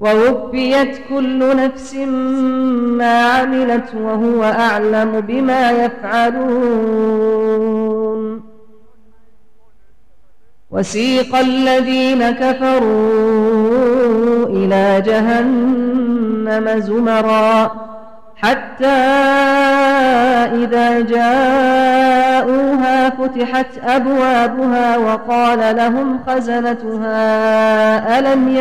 ووفيت كل نفس ما عملت وهو أعلم بما يفعلون. وسيق الذين كفروا إلى جهنم زمرا حتى إذا جاءوها فتحت أبوابها وقال لهم خزنتها ألم